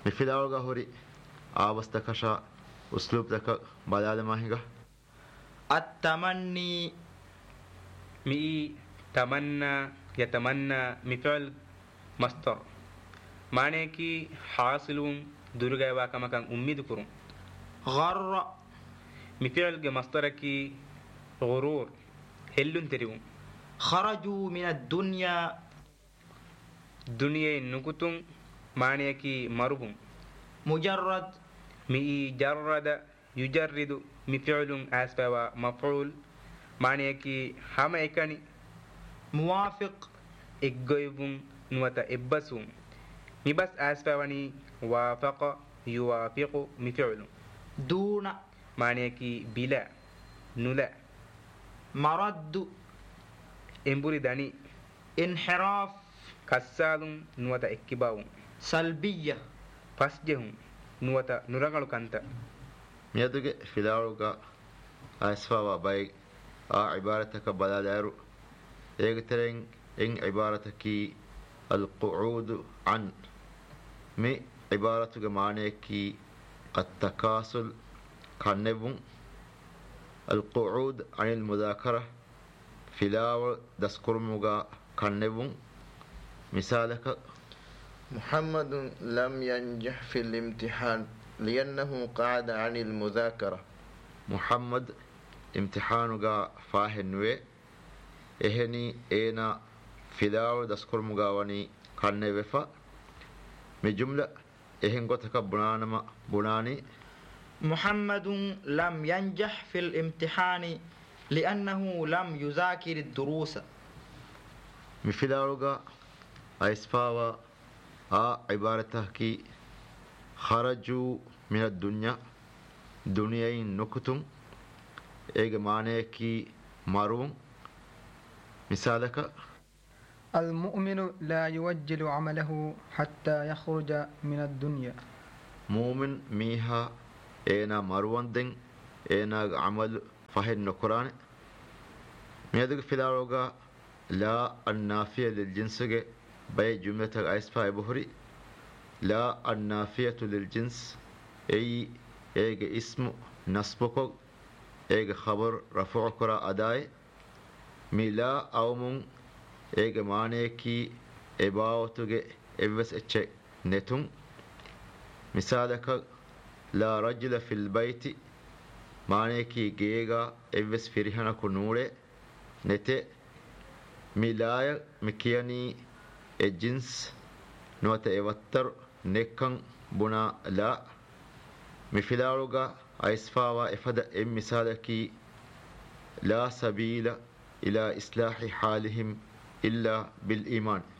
ಮಿಫಿಲಾಳುಗ ಹುರಿ ಆವಸ್ತಕಶ ಉಸ್ಲೂಬ್ದಕ ಬಲಾದ ಮಾಹಿಗ التمني مي تمنى يتمنى مفعل مصدر معنى كي حاصلون درجة واكما كان أميد كرون غر مفعل مصدر كي غرور هلون تريون خرجوا من الدنيا دنيا نكتون معنى كي مربون مجرد مي جرد يجرد مفعل أسباب مفعول معنى كي هم إكاني موافق إجايبون نوتا إبسون مبس أسبابني وافق يوافق مفعل دون معنى كي بلا نلا مرد إمبوري داني انحراف كسالون نوتا إكباون سلبية فسجهم نوتا نرغلو كانتا ميادوغي فيلاروغا أسفاوا باي عبارتك بلادارو يغترين إن عبارتك القعود عن مي عبارتك معنيك التكاسل كنبون القعود عن المذاكرة فيلاو دسكرموغا كنبون مثالك محمد لم ينجح في الامتحان لأنه قعد عن المذاكرة محمد امتحانوغا فاهنوي eheni ena fidawo daskur mugawani kanne wefa me jumla ehen gotaka bunani محمد لم ينجح في الامتحان لأنه لم يذاكر الدروس مفيداروغا أسفاوا عبارته كي خرجوا من الدنيا دنياين نكتم إيجا معنى كي مارون مثالك المؤمن لا يوجل عمله حتى يخرج من الدنيا مؤمن ميها اينا مروان دين اينا عمل فهد نقران ميادك فلاروغا لا النافية للجنس بي جملة اسفا بهري لا النافية للجنس اي اسم نصبك اي خبر رفع كرا اداي ميلا أومون إيجا مانيكي إباوتوغي إبس إتشي نتون مثالك لا رجل في البيت مانيكي جيغا إبس فريحنا كنوري نتي ميلايا مكياني الجنس نوتا إيواتر نكن بنا لا مفلاروغا أيسفاوا إفدا إم مثالكي لا سبيل إلى إصلاح حالهم إلا بالإيمان